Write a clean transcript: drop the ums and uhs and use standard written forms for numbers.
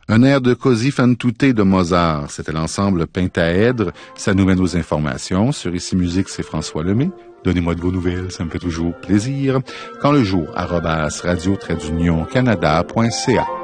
Un air de Così fan tutte de Mozart. C'était l'ensemble Pentaèdre. Ça nous mène aux informations. Sur Ici Musique, c'est François Lemay. Donnez-moi de vos nouvelles, ça me fait toujours plaisir. Quand le jour, @radio-canada.ca.